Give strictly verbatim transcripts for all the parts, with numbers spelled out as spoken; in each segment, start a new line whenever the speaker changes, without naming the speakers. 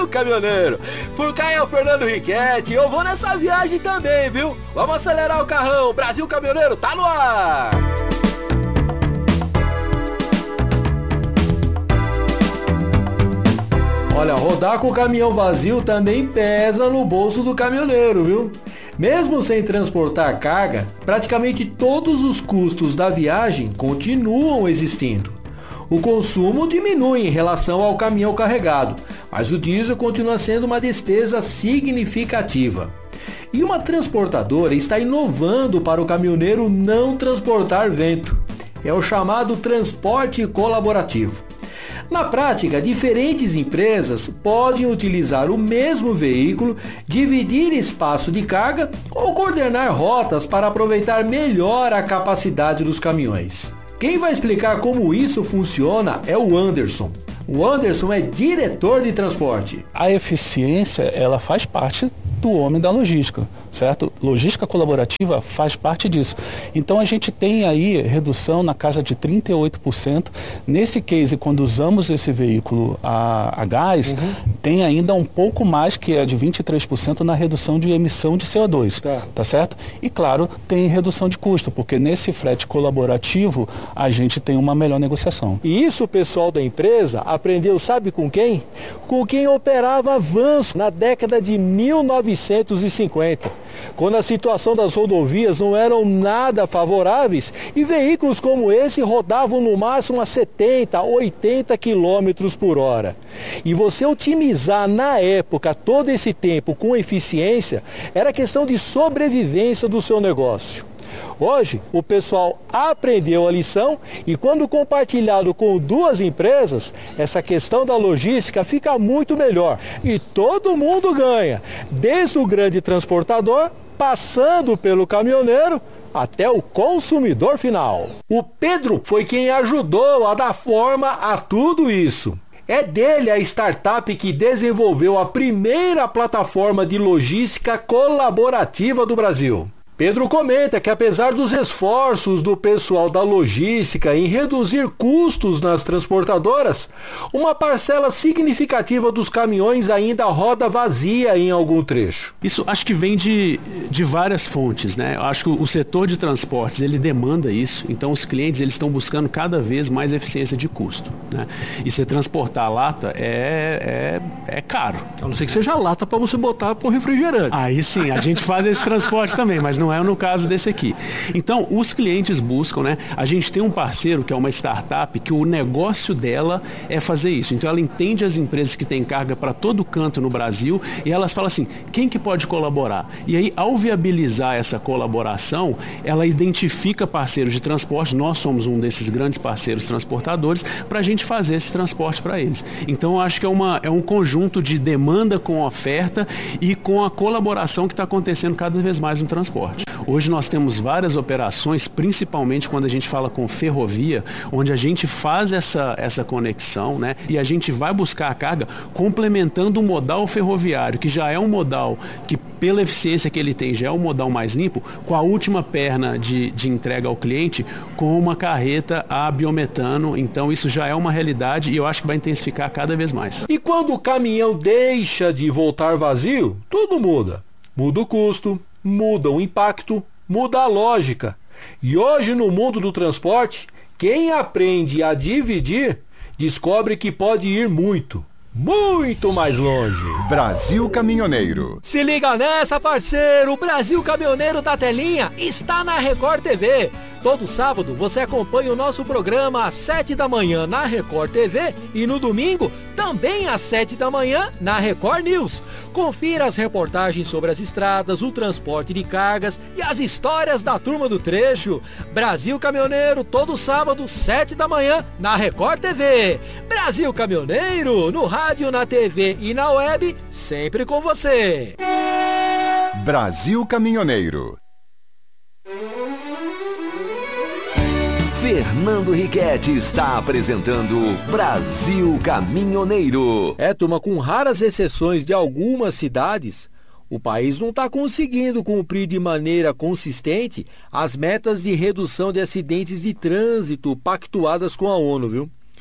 Brasil Caminhoneiro. Por cá é o Fernando Riquetti, eu vou nessa viagem também, viu? Vamos acelerar o carrão, Brasil Caminhoneiro tá no ar! Olha, rodar com o caminhão vazio também pesa no bolso do caminhoneiro, viu? Mesmo sem transportar carga, praticamente todos os custos da viagem continuam existindo. O consumo diminui em relação ao caminhão carregado, mas o diesel continua sendo uma despesa significativa. E uma transportadora está inovando para o caminhoneiro não transportar vento. É o chamado transporte colaborativo. Na prática, diferentes empresas podem utilizar o mesmo veículo, dividir espaço de carga ou coordenar rotas para aproveitar melhor a capacidade dos caminhões. Quem vai explicar como isso funciona é o Anderson. O Anderson é diretor de transporte.
A eficiência, ela faz parte do homem da logística, certo? Logística colaborativa faz parte disso. Então a gente tem aí redução na casa de trinta e oito por cento. Nesse case, quando usamos esse veículo a, a gás, uhum. tem ainda um pouco mais, que é de vinte e três por cento na redução de emissão de C O dois, tá. tá certo? E claro, tem redução de custo, porque nesse frete colaborativo a gente tem uma melhor negociação.
E isso o pessoal da empresa aprendeu, sabe com quem? Com quem operava avanço na década de mil novecentos e cinquenta, quando a situação das rodovias não eram nada favoráveis e veículos como esse rodavam no máximo a setenta, oitenta quilômetros por hora. E você otimizar na época todo esse tempo com eficiência era questão de sobrevivência do seu negócio. Hoje, o pessoal aprendeu a lição e quando compartilhado com duas empresas, essa questão da logística fica muito melhor e todo mundo ganha, desde o grande transportador, passando pelo caminhoneiro, até o consumidor final. O Pedro foi quem ajudou a dar forma a tudo isso. É dele a startup que desenvolveu a primeira plataforma de logística colaborativa do Brasil. Pedro comenta que apesar dos esforços do pessoal da logística em reduzir custos nas transportadoras, uma parcela significativa dos caminhões ainda roda vazia em algum trecho.
Isso acho que vem de, de várias fontes, né? Eu acho que o setor de transportes, ele demanda isso, então os clientes eles estão buscando cada vez mais eficiência de custo, né? E você transportar lata é, é, é caro.
A não ser que seja lata para você botar para o refrigerante.
Aí sim, a gente faz esse transporte também, mas não Não é no caso desse aqui. Então, os clientes buscam, né? A gente tem um parceiro que é uma startup que o negócio dela é fazer isso. Então, ela entende as empresas que têm carga para todo canto no Brasil e elas falam assim, quem que pode colaborar? E aí, ao viabilizar essa colaboração, ela identifica parceiros de transporte, nós somos um desses grandes parceiros transportadores, para a gente fazer esse transporte para eles. Então, eu acho que é, uma, é um conjunto de demanda com oferta e com a colaboração que está acontecendo cada vez mais no transporte. Hoje nós temos várias operações, principalmente quando a gente fala com ferrovia, onde a gente faz essa, essa conexão, né? E a gente vai buscar a carga complementando o modal ferroviário, que já é um modal que, pela eficiência que ele tem, já é um modal mais limpo, com a última perna de, de entrega ao cliente, com uma carreta a biometano. Então isso já é uma realidade e eu acho que vai intensificar cada vez mais.
E quando o caminhão deixa de voltar vazio, tudo muda. Muda o custo, muda o impacto, muda a lógica. E hoje no mundo do transporte, quem aprende a dividir, descobre que pode ir muito, muito mais longe.
Brasil Caminhoneiro.
Se liga nessa, parceiro! O Brasil Caminhoneiro da Telinha está na Record T V. Todo sábado você acompanha o nosso programa às sete da manhã na Record T V e no domingo também às sete da manhã na Record News. Confira as reportagens sobre as estradas, o transporte de cargas e as histórias da turma do trecho. Brasil Caminhoneiro, todo sábado, sete da manhã na Record T V. Brasil Caminhoneiro, no rádio, na T V e na web, sempre com você.
Brasil Caminhoneiro.
Fernando Riquetti está apresentando Brasil Caminhoneiro.
É, turma, com raras exceções de algumas cidades, o país não está conseguindo cumprir de maneira consistente as metas de redução de acidentes de trânsito pactuadas com a ONU, viu?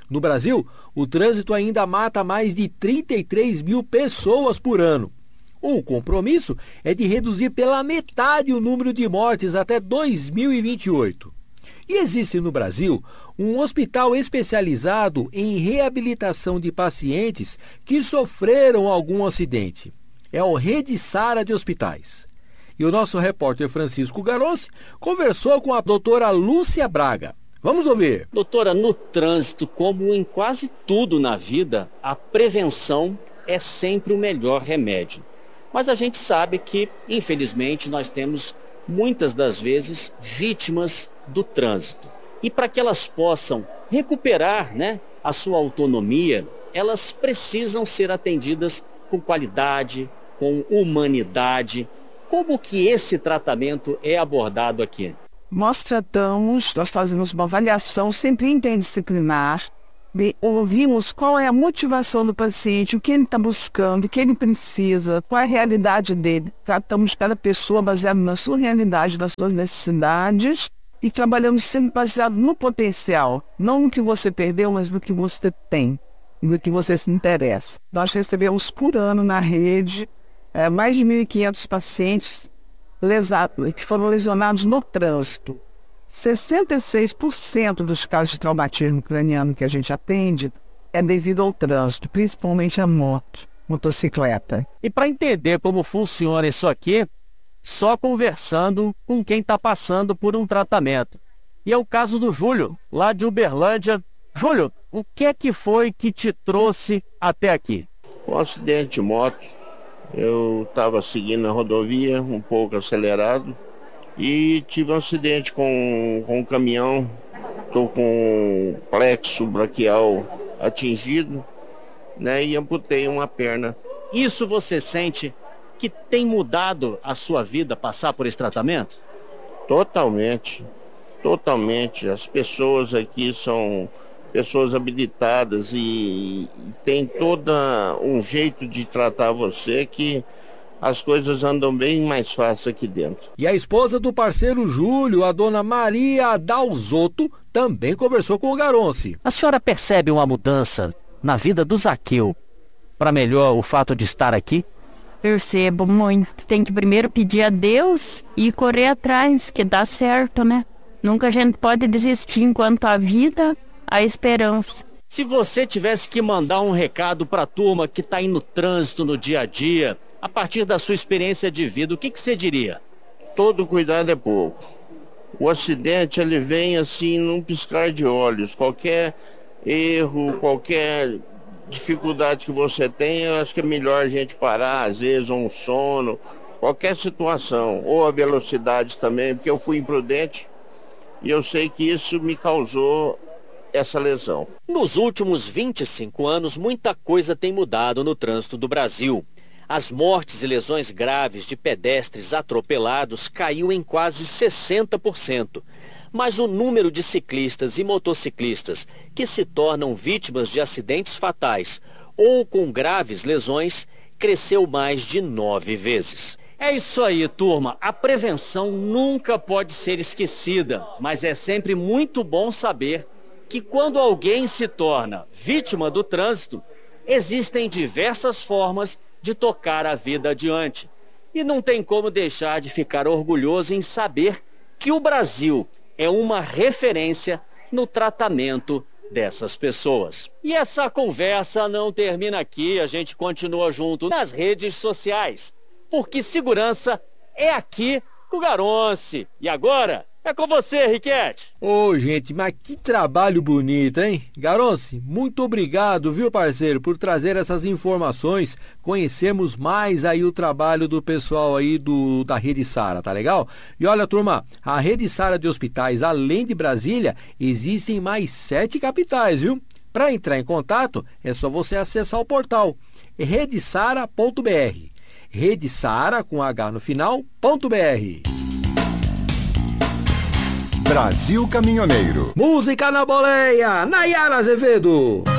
No Brasil, o trânsito ainda mata mais de trinta e três mil pessoas por ano. O compromisso é de reduzir pela metade o número de mortes até dois mil e vinte e oito. E existe no Brasil um hospital especializado em reabilitação de pacientes que sofreram algum acidente. É o Rede Sara de Hospitais. E o nosso repórter Francisco Garonce conversou com a doutora Lúcia Braga. Vamos ouvir.
Doutora, no trânsito, como em quase tudo na vida, a prevenção é sempre o melhor remédio. Mas a gente sabe que, infelizmente, nós temos muitas das vezes vítimas do trânsito. E para que elas possam recuperar, né, a sua autonomia, elas precisam ser atendidas com qualidade, com humanidade. Como que esse tratamento é abordado aqui?
Nós tratamos, nós fazemos uma avaliação sempre interdisciplinar, ouvimos qual é a motivação do paciente, o que ele está buscando, o que ele precisa, qual é a realidade dele. Tratamos cada pessoa baseado na sua realidade, nas suas necessidades e trabalhamos sempre baseado no potencial, não no que você perdeu, mas no que você tem, no que você se interessa. Nós recebemos por ano na rede É, mais de mil e quinhentos pacientes lesados, que foram lesionados no trânsito. sessenta e seis por cento dos casos de traumatismo craniano que a gente atende é devido ao trânsito, principalmente a moto, motocicleta.
E para entender como funciona isso aqui, só conversando com quem está passando por um tratamento. E é o caso do Júlio, lá de Uberlândia. Júlio, o que é que foi que te trouxe até aqui?
Um acidente de moto. Eu estava seguindo a rodovia, um pouco acelerado, e tive um acidente com, com um caminhão. Estou com o plexo braquial atingido, né, e amputei uma perna.
Isso você sente que tem mudado a sua vida passar por esse tratamento?
Totalmente, totalmente. As pessoas aqui são pessoas habilitadas e tem todo um jeito de tratar você que as coisas andam bem mais fácil aqui dentro.
E a esposa do parceiro Júlio, a dona Maria Dalzotto, também conversou com o Garonce.
A senhora percebe uma mudança na vida do Zaqueu para melhor o fato de estar aqui?
Percebo muito. Tem que primeiro pedir a Deus e correr atrás, que dá certo, né? Nunca a gente pode desistir enquanto a vida, a esperança.
Se você tivesse que mandar um recado para a turma que está aí no trânsito no dia a dia, a partir da sua experiência de vida, o que, que você diria?
Todo cuidado é pouco. O acidente, ele vem assim num piscar de olhos. Qualquer erro, qualquer dificuldade que você tem, eu acho que é melhor a gente parar, às vezes, ou um sono, qualquer situação. Ou a velocidade também, porque eu fui imprudente e eu sei que isso me causou essa lesão.
Nos últimos vinte e cinco anos, muita coisa tem mudado no trânsito do Brasil. As mortes e lesões graves de pedestres atropelados caiu em quase sessenta por cento. Mas o número de ciclistas e motociclistas que se tornam vítimas de acidentes fatais ou com graves lesões cresceu mais de nove vezes. É isso aí, turma. A prevenção nunca pode ser esquecida, mas é sempre muito bom saber que quando alguém se torna vítima do trânsito, existem diversas formas de tocar a vida adiante. E não tem como deixar de ficar orgulhoso em saber que o Brasil é uma referência no tratamento dessas pessoas. E essa conversa não termina aqui, a gente continua junto nas redes sociais, porque segurança é aqui com o Garonce. E agora é com você, Riquete.
Ô, gente, mas que trabalho bonito, hein? Garonce, muito obrigado, viu, parceiro, por trazer essas informações, conhecermos mais aí o trabalho do pessoal aí do, da Rede Sara, tá legal? E olha, turma, a Rede Sara de Hospitais, além de Brasília, existem mais sete capitais, viu? Para entrar em contato, é só você acessar o portal rede sara ponto b r. Rede Sara, com H no final, ponto .br.
Brasil Caminhoneiro.
Música na boleia, Nayara Azevedo.